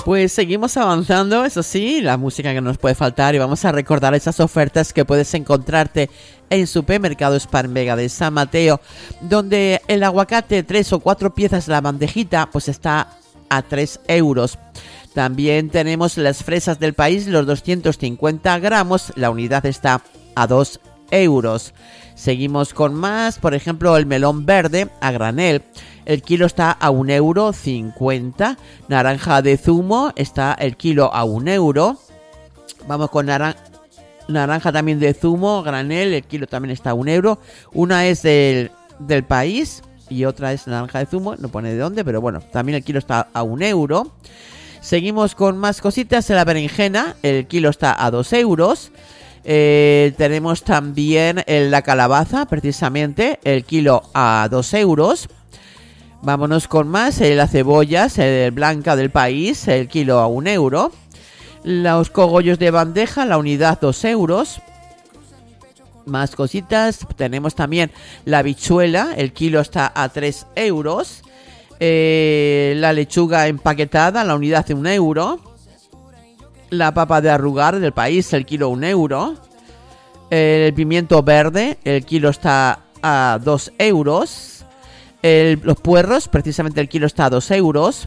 Pues seguimos avanzando, eso sí, la música que nos puede faltar, y vamos a recordar esas ofertas que puedes encontrarte en Supermercado Spar en Vega de San Mateo, donde el aguacate 3 o 4 piezas, la bandejita, pues está a 3 euros. También tenemos las fresas del país, los 250 gramos, la unidad está a 2 euros. Seguimos con más, por ejemplo, el melón verde a granel, el kilo está a 1,50 €. Naranja de zumo está el kilo a 1 euro. Vamos con naranja también de zumo, granel, el kilo también está a 1 euro. Una es del país y otra es naranja de zumo, no pone de dónde, pero bueno, también el kilo está a 1 euro. Seguimos con más cositas, la berenjena, el kilo está a 2 euros. Tenemos también la calabaza, precisamente, el kilo a 2 euros. Vámonos con más, la cebolla blanca del país, el kilo a 1 euro. Los cogollos de bandeja, la unidad 2 euros. Más cositas, tenemos también la habichuela, el kilo está a 3 euros. La lechuga empaquetada, la unidad de 1 euro. La papa de arrugar del país, el kilo 1 euro. El pimiento verde, el kilo está a 2 euros. Los puerros, precisamente el kilo está a 2 euros.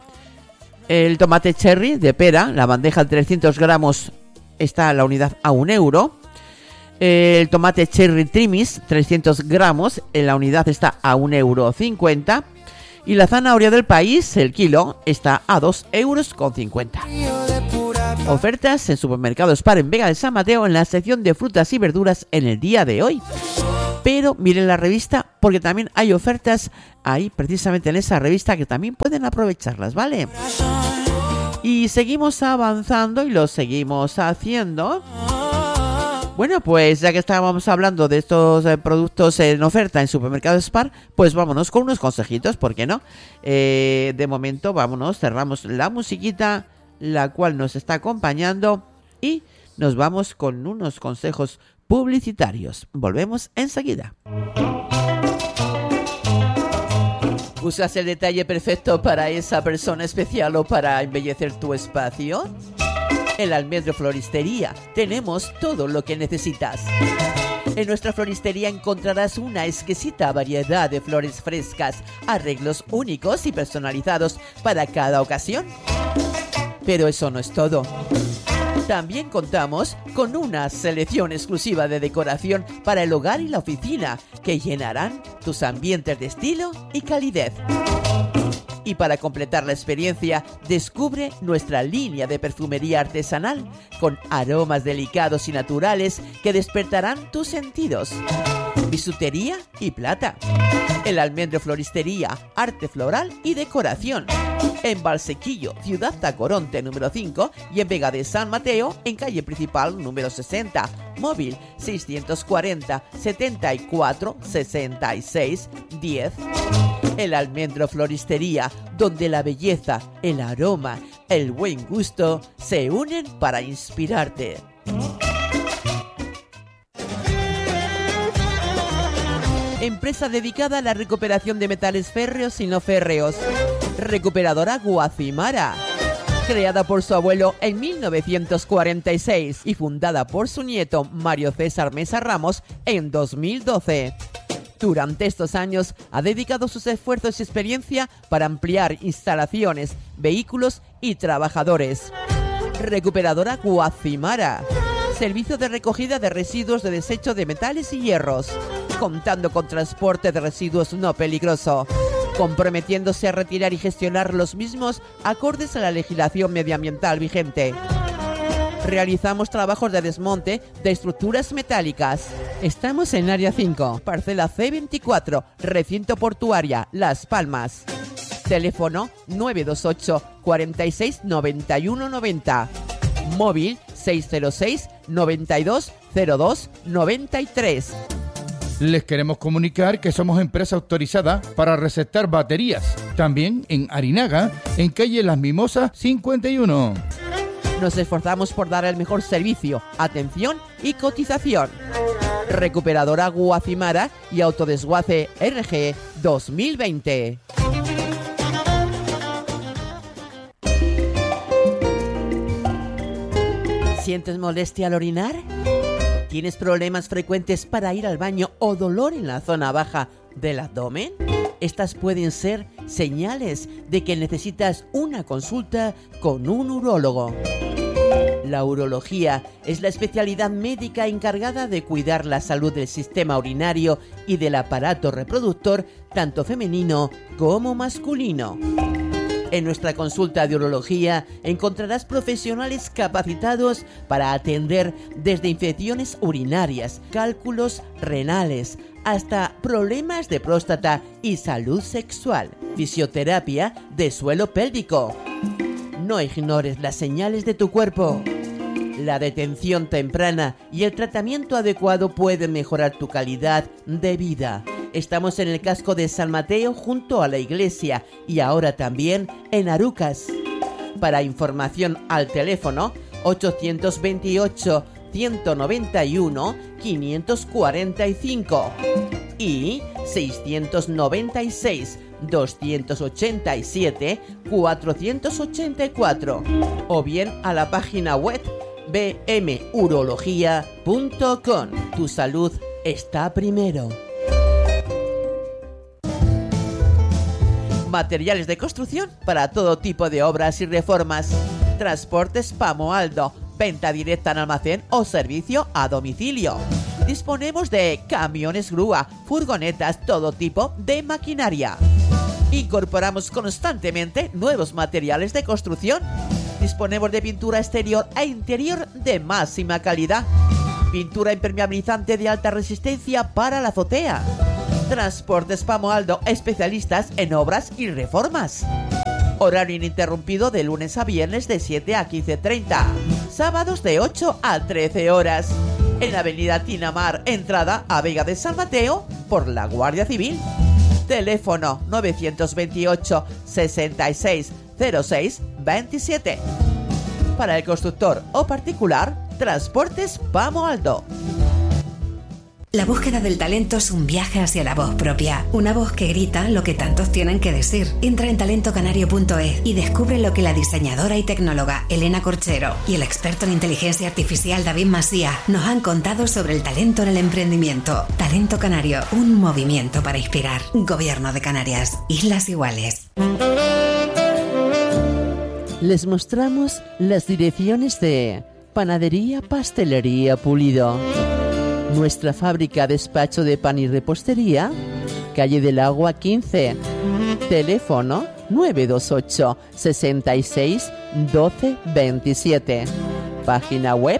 El tomate cherry de pera, la bandeja de 300 gramos está la unidad a 1 euro. El tomate cherry trimis, 300 gramos, en la unidad está a 1,50 €. Y la zanahoria del país, el kilo, está a 2,50 €. Ofertas en Supermercado Spar en Vega de San Mateo en la sección de frutas y verduras en el día de hoy. Pero miren la revista porque también hay ofertas ahí precisamente en esa revista que también pueden aprovecharlas, ¿vale? Y seguimos avanzando y lo seguimos haciendo. Bueno, pues ya que estábamos hablando de estos productos en oferta en Supermercado Spar, pues vámonos con unos consejitos, ¿por qué no? De momento, vámonos, cerramos la musiquita, la cual nos está acompañando, y nos vamos con unos consejos publicitarios. Volvemos enseguida. ¿Buscas el detalle perfecto para esa persona especial o para embellecer tu espacio? En la Almendro Floristería tenemos todo lo que necesitas. En nuestra floristería encontrarás una exquisita variedad de flores frescas, arreglos únicos y personalizados para cada ocasión. Pero eso no es todo. También contamos con una selección exclusiva de decoración para el hogar y la oficina que llenarán tus ambientes de estilo y calidez. Y para completar la experiencia, descubre nuestra línea de perfumería artesanal con aromas delicados y naturales que despertarán tus sentidos. Bisutería y plata. El Almendro Floristería, arte floral y decoración. En Valsequillo, Ciudad Tacoronte número 5, y en Vega de San Mateo, en calle principal número 60. Móvil 640 74 66 10. El Almendro Floristería, donde la belleza, el aroma, el buen gusto se unen para inspirarte. Empresa dedicada a la recuperación de metales férreos y no férreos. Recuperadora Guacimara. Creada por su abuelo en 1946 y fundada por su nieto Mario César Mesa Ramos en 2012. Durante estos años ha dedicado sus esfuerzos y experiencia para ampliar instalaciones, vehículos y trabajadores. Recuperadora Guacimara. Servicio de recogida de residuos de desecho de metales y hierros, contando con transporte de residuos no peligroso, comprometiéndose a retirar y gestionar los mismos acordes a la legislación medioambiental vigente. Realizamos trabajos de desmonte de estructuras metálicas. Estamos en Área 5, parcela C24, Recinto Portuaria, Las Palmas. Teléfono 928 46 91 90. Móvil 606 92 02 93. Les queremos comunicar que somos empresa autorizada para recetar baterías. También en Arinaga, en calle Las Mimosas 51. Nos esforzamos por dar el mejor servicio, atención y cotización. Recuperadora Guacimara y Autodesguace RG 2020. ¿Sientes molestia al orinar? ¿Tienes problemas frecuentes para ir al baño o dolor en la zona baja del abdomen? Estas pueden ser señales de que necesitas una consulta con un urólogo. La urología es la especialidad médica encargada de cuidar la salud del sistema urinario y del aparato reproductor, tanto femenino como masculino. En nuestra consulta de urología encontrarás profesionales capacitados para atender desde infecciones urinarias, cálculos renales, hasta problemas de próstata y salud sexual. Fisioterapia de suelo pélvico. No ignores las señales de tu cuerpo. La detención temprana y el tratamiento adecuado pueden mejorar tu calidad de vida. Estamos en el casco de San Mateo junto a la iglesia y ahora también en Arucas. Para información al teléfono 828 191 545 y 696 287 484 o bien a la página web bmurología.com. Tu salud está primero. Materiales de construcción para todo tipo de obras y reformas. Transportes Pamoaldo. Venta directa en almacén o servicio a domicilio. Disponemos de camiones grúa, furgonetas, todo tipo de maquinaria. Incorporamos constantemente nuevos materiales de construcción. Disponemos de pintura exterior e interior de máxima calidad. Pintura impermeabilizante de alta resistencia para la azotea. Transportes Pamoaldo, especialistas en obras y reformas. Horario ininterrumpido de lunes a viernes de 7 a 15:30. Sábados de 8 a 13 horas. En la avenida Tinamar, entrada a Vega de San Mateo, por la Guardia Civil. Teléfono 928 66 06 27. Para el constructor o particular, Transportes Pamoaldo. La búsqueda del talento es un viaje hacia la voz propia, una voz que grita lo que tantos tienen que decir. Entra en talentocanario.es y descubre lo que la diseñadora y tecnóloga Elena Corchero y el experto en inteligencia artificial David Masía nos han contado sobre el talento en el emprendimiento. Talento Canario, un movimiento para inspirar. Gobierno de Canarias, Islas Iguales. Les mostramos las direcciones de Panadería Pastelería Pulido. Nuestra fábrica despacho de pan y repostería, calle del Agua 15, teléfono 928 66 12 27, página web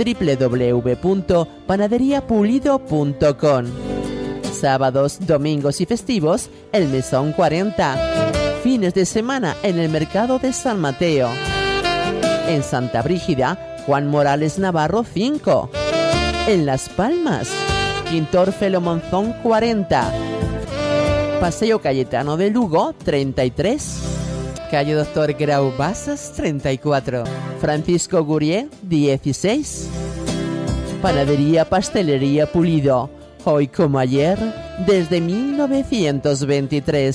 www.panaderiapulido.com. Sábados, domingos y festivos, el Mesón 40. Fines de semana en el mercado de San Mateo. En Santa Brígida, Juan Morales Navarro 5. En Las Palmas, Quintor Felo Monzón 40. Paseo Cayetano de Lugo 33. Calle Doctor Grau Basas 34. Francisco Gurié 16. Panadería Pastelería Pulido. Hoy como ayer, desde 1923.